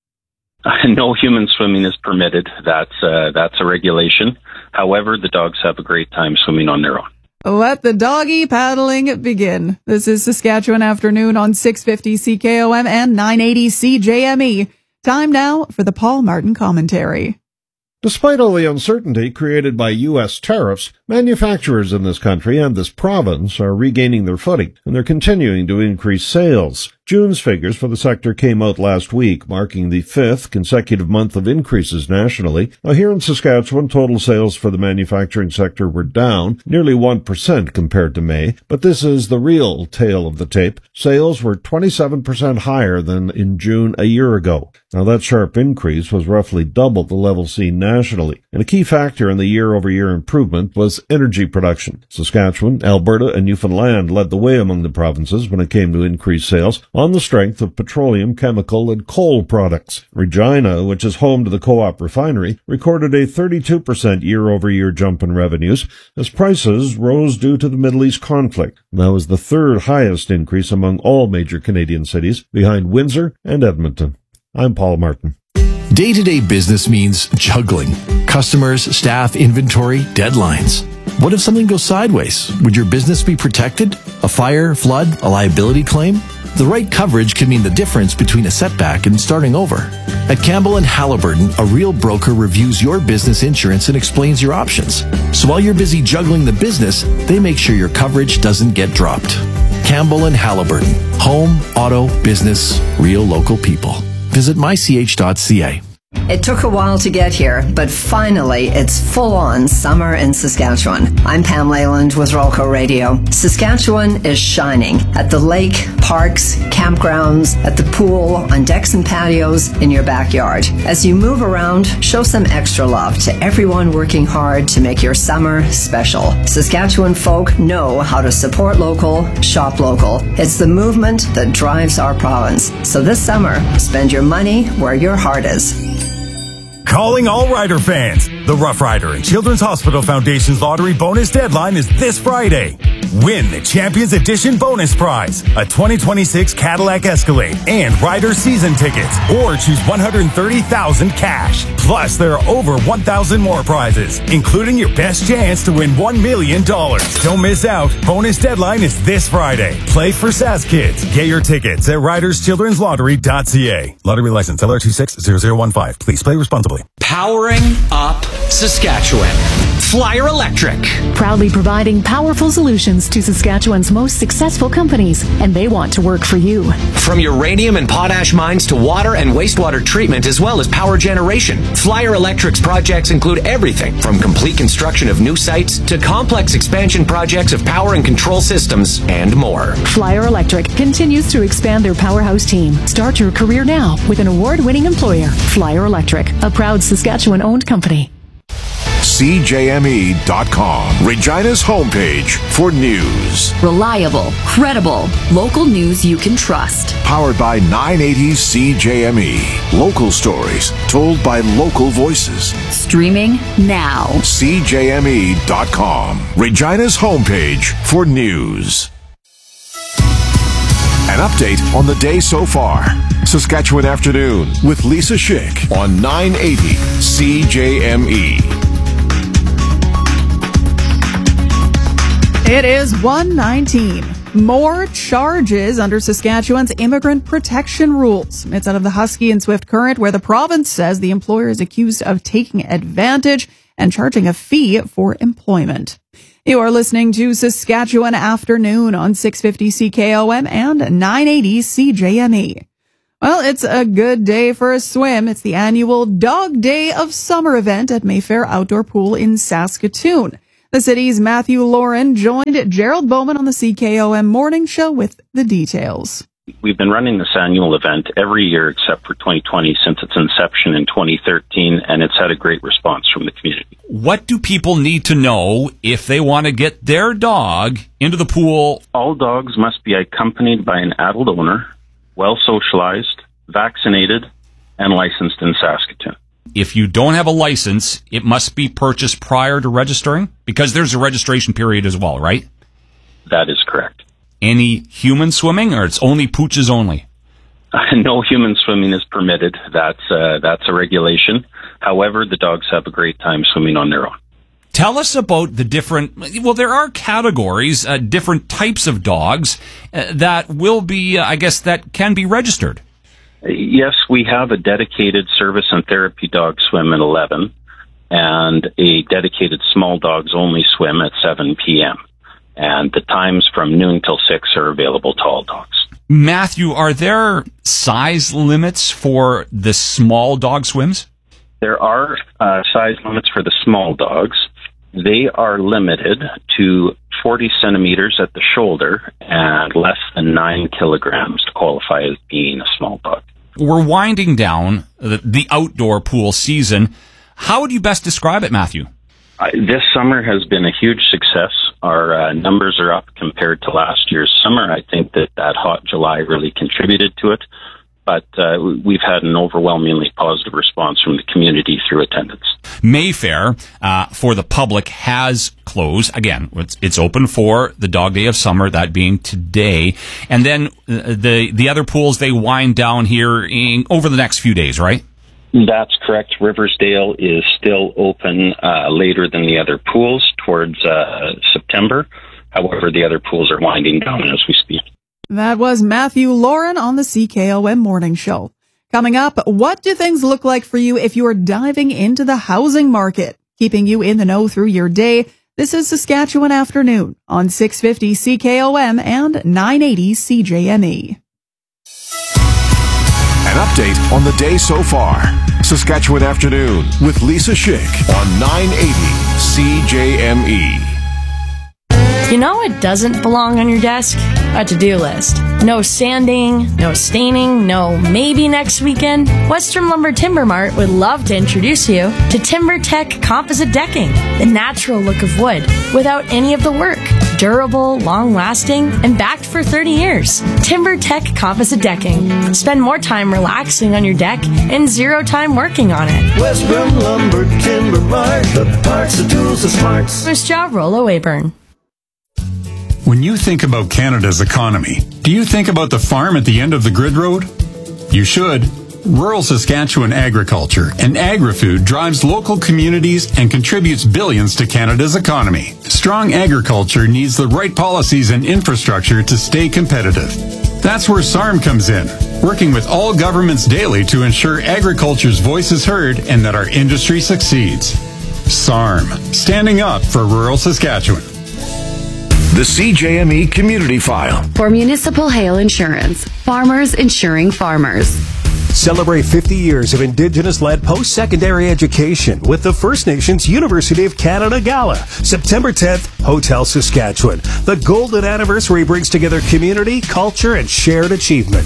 No human swimming is permitted. That's a regulation. However, the dogs have a great time swimming on their own. Let the doggy paddling begin. This is Saskatchewan Afternoon on 650 CKOM and 980 CJME. Time now for the Paul Martin Commentary. Despite all the uncertainty created by U.S. tariffs, manufacturers in this country and this province are regaining their footing, and they're continuing to increase sales. June's figures for the sector came out last week, marking the 5th consecutive month of increases nationally. Now, here in Saskatchewan, total sales for the manufacturing sector were down nearly 1% compared to May, but this is the real tale of the tape. Sales were 27% higher than in June a year ago. Now, that sharp increase was roughly double the level seen nationally, and a key factor in the year-over-year improvement was energy production. Saskatchewan, Alberta, and Newfoundland led the way among the provinces when it came to increased sales, on the strength of petroleum, chemical, and coal products. Regina, which is home to the Co-op refinery, recorded a 32% year-over-year jump in revenues as prices rose due to the Middle East conflict. That was the third highest increase among all major Canadian cities, behind Windsor and Edmonton. I'm Paul Martin. Day-to-day business means juggling. Customers, staff, inventory, deadlines. What if something goes sideways? Would your business be protected? A fire, flood, a liability claim? The right coverage can mean the difference between a setback and starting over. At Campbell & Halliburton, a real broker reviews your business insurance and explains your options. So while you're busy juggling the business, they make sure your coverage doesn't get dropped. Campbell & Halliburton. Home, auto, business, real local people. Visit mych.ca. It took a while to get here, but finally it's full-on summer in Saskatchewan. I'm Pam Leyland with Rolco Radio. Saskatchewan is shining at the lake, parks, campgrounds, at the pool, on decks and patios, in your backyard. As you move around, show some extra love to everyone working hard to make your summer special. Saskatchewan folk know how to support local, shop local. It's the movement that drives our province. So this summer, spend your money where your heart is. Calling all Rider fans. The Rough Rider and Children's Hospital Foundation's lottery bonus deadline is this Friday. Win the Champions Edition bonus prize, a 2026 Cadillac Escalade and Rider season tickets, or choose $130,000 cash. Plus, there are over 1,000 more prizes, including your best chance to win $1 million. Don't miss out. Bonus deadline is this Friday. Play for Sask Kids. Get your tickets at riderschildrenslottery.ca. Lottery license LR260015. Please play responsibly. Powering up Saskatchewan. Flyer Electric. Proudly providing powerful solutions to Saskatchewan's most successful companies, and they want to work for you. From uranium and potash mines to water and wastewater treatment, as well as power generation, Flyer Electric's projects include everything from complete construction of new sites to complex expansion projects of power and control systems and more. Flyer Electric continues to expand their powerhouse team. Start your career now with an award-winning employer, Flyer Electric, a proud Saskatchewan-owned company. CJME.com, Regina's homepage for news. Reliable, credible, local news you can trust. Powered by 980 CJME. Local stories told by local voices. Streaming now. CJME.com, Regina's homepage for news. An update on the day so far. Saskatchewan Afternoon with Lisa Schick on 980 CJME. It is 1:19. More charges under Saskatchewan's immigrant protection rules. It's out of the Husky and Swift Current, where the province says the employer is accused of taking advantage and charging a fee for employment. You are listening to Saskatchewan Afternoon on 650 CKOM and 980 CJME. Well, it's a good day for a swim. It's the annual Dog Day of Summer event at Mayfair Outdoor Pool in Saskatoon. The city's Matthew Lauren joined Gerald Bowman on the CKOM Morning Show with the details. We've been running this annual event every year except for 2020 since its inception in 2013, and it's had a great response from the community. What do people need to know if they want to get their dog into the pool? All dogs must be accompanied by an adult owner, well socialized, vaccinated, and licensed in Saskatoon. If you don't have a license, it must be purchased prior to registering? Because there's a registration period as well, right? That is correct. Any human swimming, or it's only pooches only? No human swimming is permitted. That's a regulation. However, the dogs have a great time swimming on their own. Tell us about the different, well, there are categories, different types of dogs that will be, that can be registered. Yes, we have a dedicated service and therapy dog swim at 11 and a dedicated small dogs only swim at 7 p.m. And the times from noon till 6 are available to all dogs. Matthew, are there size limits for the small dog swims? There are size limits for the small dogs. They are limited to 40 centimeters at the shoulder and less than 9 kilograms to qualify as being a small dog. We're winding down the outdoor pool season. How would you best describe it, Matthew? This summer has been a huge success. Our numbers are up compared to last year's summer. I think that hot July really contributed to it. But we've had an overwhelmingly positive response from the community through attendance. Mayfair, for the public, has closed. Again, it's open for the Dog Day of Summer, that being today. And then the other pools, they wind down here over the next few days, right? That's correct. Riversdale is still open later than the other pools towards September. However, the other pools are winding down as we speak. That was Matthew Lauren on the CKOM Morning Show. Coming up, what do things look like for you if you are diving into the housing market? Keeping you in the know through your day, this is Saskatchewan Afternoon on 650 CKOM and 980 CJME. An update on the day so far. Saskatchewan Afternoon with Lisa Schick on 980 CJME. You know what doesn't belong on your desk? A to-do list. No sanding, no staining, no maybe next weekend. Western Lumber Timber Mart would love to introduce you to TimberTech Composite Decking, the natural look of wood without any of the work. Durable, long-lasting, and backed for 30 years. TimberTech Composite Decking. Spend more time relaxing on your deck and zero time working on it. Western Lumber Timber Mart, the parts, the tools, the smarts. First job, Rollo Weyburn. When you think about Canada's economy, do you think about the farm at the end of the grid road? You should. Rural Saskatchewan agriculture and agri-food drives local communities and contributes billions to Canada's economy. Strong agriculture needs the right policies and infrastructure to stay competitive. That's where SARM comes in, working with all governments daily to ensure agriculture's voice is heard and that our industry succeeds. SARM, standing up for rural Saskatchewan. The CJME Community File. For Municipal Hail Insurance, farmers insuring farmers. Celebrate 50 years of Indigenous-led post-secondary education with the First Nations University of Canada Gala, September 10th, Hotel Saskatchewan. The golden anniversary brings together community, culture, and shared achievement.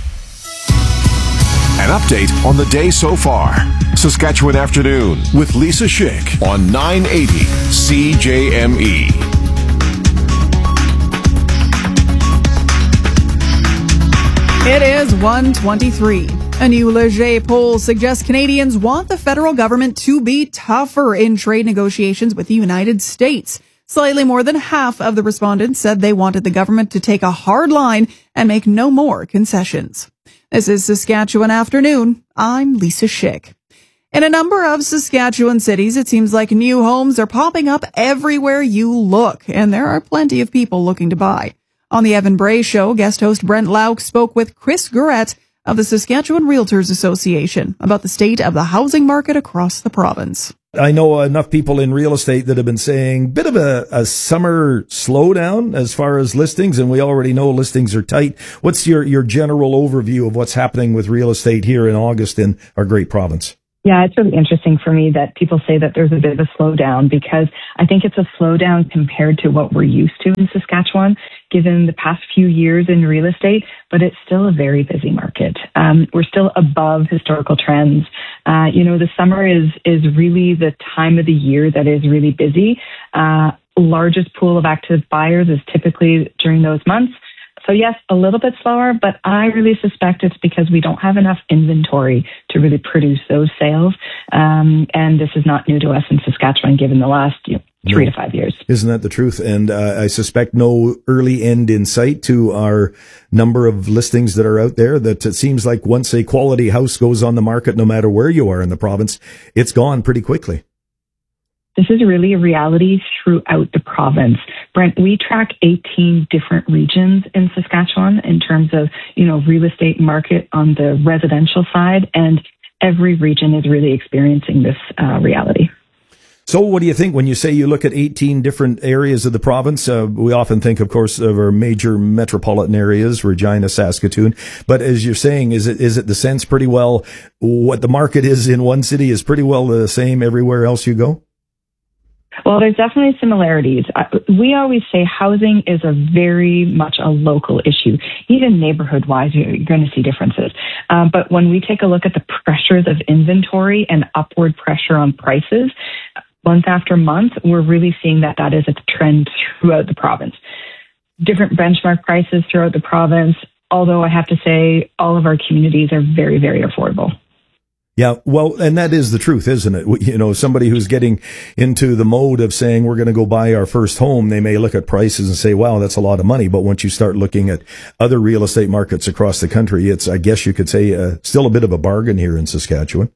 An update on the day so far. Saskatchewan Afternoon with Lisa Schick on 980 CJME. It is 1:23. A new Leger poll suggests Canadians want the federal government to be tougher in trade negotiations with the United States. Slightly more than half of the respondents said they wanted the government to take a hard line and make no more concessions. This is Saskatchewan Afternoon. I'm Lisa Schick. In a number of Saskatchewan cities, it seems like new homes are popping up everywhere you look, and there are plenty of people looking to buy. On the Evan Bray Show, guest host Brent Lauk spoke with Chris Gurett of the Saskatchewan Realtors Association about the state of the housing market across the province. I know enough people in real estate that have been saying bit of a summer slowdown as far as listings, and we already know listings are tight. What's your general overview of what's happening with real estate here in August in our great province? Yeah, it's really interesting for me that people say that there's a bit of a slowdown, because I think it's a slowdown compared to what we're used to in Saskatchewan, given the past few years in real estate, but it's still a very busy market. We're still above historical trends. The summer is really the time of the year that is really busy. Largest pool of active buyers is typically during those months. So yes, a little bit slower, but I really suspect it's because we don't have enough inventory to really produce those sales. And this is not new to us in Saskatchewan, given the last 3 to 5 years. Isn't that the truth? And I suspect no early end in sight to our number of listings that are out there, that it seems like once a quality house goes on the market, no matter where you are in the province, it's gone pretty quickly. This is really a reality throughout the province. Brent, we track 18 different regions in Saskatchewan in terms of, real estate market on the residential side, and every region is really experiencing this reality. So what do you think when you say you look at 18 different areas of the province? We often think, of course, of our major metropolitan areas, Regina, Saskatoon. But as you're saying, is it the sense pretty well what the market is in one city is pretty well the same everywhere else you go? Well, there's definitely similarities. We always say housing is a very much a local issue. Even neighborhood-wise, you're going to see differences. But when we take a look at the pressures of inventory and upward pressure on prices, month after month, we're really seeing that is a trend throughout the province. Different benchmark prices throughout the province, although I have to say all of our communities are very, very affordable. Yeah, well, and that is the truth, isn't it? Somebody who's getting into the mode of saying we're going to go buy our first home, they may look at prices and say, wow, that's a lot of money. But once you start looking at other real estate markets across the country, it's, I guess you could say, still a bit of a bargain here in Saskatchewan.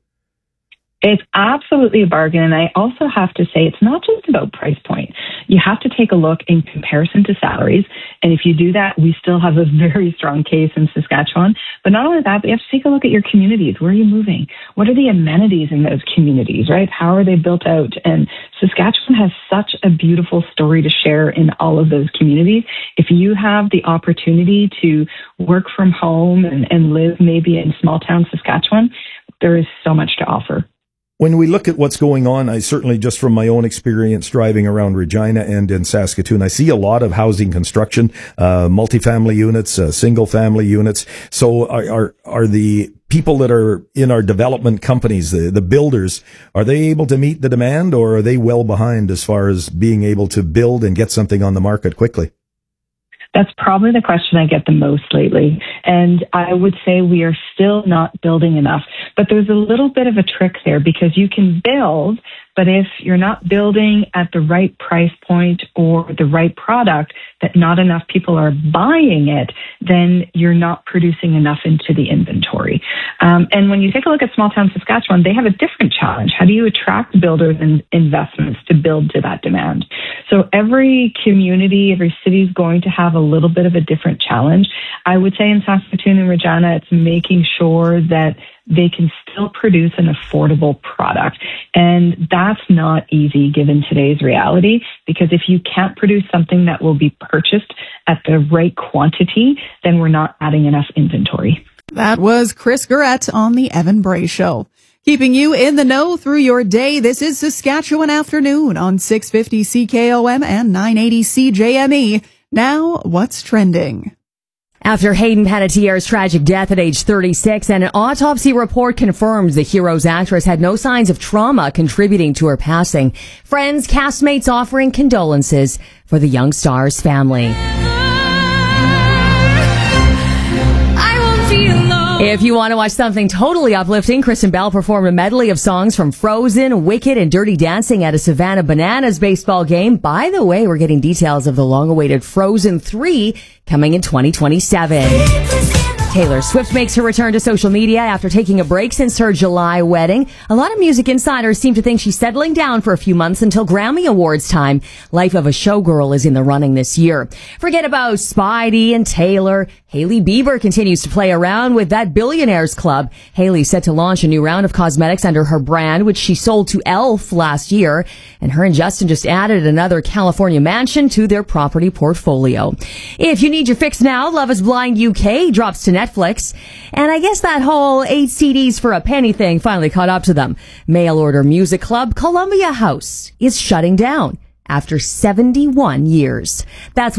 It's absolutely a bargain. And I also have to say, it's not just about price point. You have to take a look in comparison to salaries. And if you do that, we still have a very strong case in Saskatchewan. But not only that, but you have to take a look at your communities. Where are you moving? What are the amenities in those communities, right? How are they built out? And Saskatchewan has such a beautiful story to share in all of those communities. If you have the opportunity to work from home and live maybe in small town Saskatchewan, there is so much to offer. When we look at what's going on, I certainly, just from my own experience driving around Regina and in Saskatoon, I see a lot of housing construction, multifamily units, single family units. So are the people that are in our development companies, the builders, are they able to meet the demand, or are they well behind as far as being able to build and get something on the market quickly? That's probably the question I get the most lately. And I would say we are still not building enough. But there's a little bit of a trick there, because you can build, but if you're not building at the right price point or the right product, that not enough people are buying it, then you're not producing enough into the inventory. And when you take a look at small town Saskatchewan, they have a different challenge. How do you attract builders and investments to build to that demand? So every community, every city is going to have a little bit of a different challenge. I would say in Saskatoon and Regina, it's making sure that they can still produce an affordable product. And that's not easy given today's reality, because if you can't produce something that will be purchased at the right quantity, then we're not adding enough inventory. That was Chris Gurett on the Evan Bray Show. Keeping you in the know through your day, this is Saskatchewan Afternoon on 650 CKOM and 980 CJME. Now, what's trending? After Hayden Panettiere's tragic death at age 36, an autopsy report confirms the Heroes actress had no signs of trauma contributing to her passing. Friends, castmates offering condolences for the young star's family. If you want to watch something totally uplifting, Kristen Bell performed a medley of songs from Frozen, Wicked, and Dirty Dancing at a Savannah Bananas baseball game. By the way, we're getting details of the long-awaited Frozen 3 coming in 2027. Taylor Swift makes her return to social media after taking a break since her July wedding. A lot of music insiders seem to think she's settling down for a few months until Grammy Awards time. Life of a Showgirl is in the running this year. Forget about Spidey and Taylor. Hailey Bieber continues to play around with that Billionaires Club. Hailey's set to launch a new round of cosmetics under her brand, which she sold to e.l.f. last year. And her and Justin just added another California mansion to their property portfolio. If you need your fix now, Love is Blind UK drops to Netflix. And I guess that whole 8 CDs for a penny thing finally caught up to them. Mail order music club Columbia House is shutting down after 71 years. That's